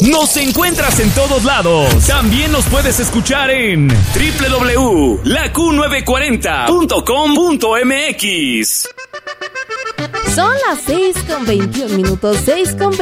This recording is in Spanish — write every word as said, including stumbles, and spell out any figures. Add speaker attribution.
Speaker 1: Nos encuentras en todos lados. También nos puedes escuchar en doble u doble u doble u punto la q novecientos cuarenta punto com punto m x.
Speaker 2: Son las seis con veintiún minutos, seis con